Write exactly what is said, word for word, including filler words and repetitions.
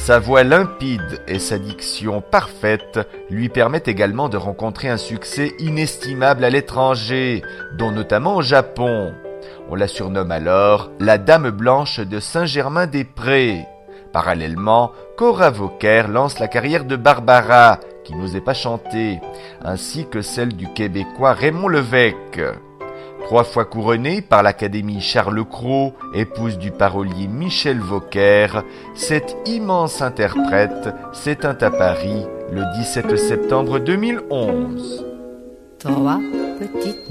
Sa voix limpide et sa diction parfaite lui permettent également de rencontrer un succès inestimable à l'étranger, dont notamment au Japon. On la surnomme alors la Dame Blanche de Saint-Germain-des-Prés. Parallèlement, Cora Vauquer lance la carrière de Barbara, qui n'osait pas chanter, ainsi que celle du Québécois Raymond Lévesque. Trois fois couronnée par l'Académie Charles Cros, épouse du parolier Michel Vauquer, cette immense interprète s'éteint à Paris le dix-sept septembre deux mille onze. Trois petites